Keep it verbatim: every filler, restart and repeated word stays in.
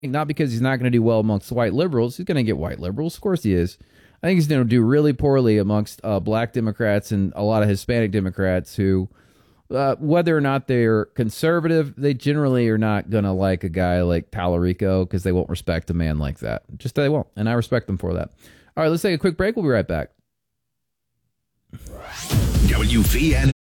not because he's not going to do well amongst white liberals. He's going to get white liberals. Of course he is. I think he's going to do really poorly amongst uh, black Democrats and a lot of Hispanic Democrats who, uh, whether or not they're conservative, they generally are not going to like a guy like Tallarico because they won't respect a man like that. Just they won't. And I respect them for that. All right, let's take a quick break. We'll be right back. W V N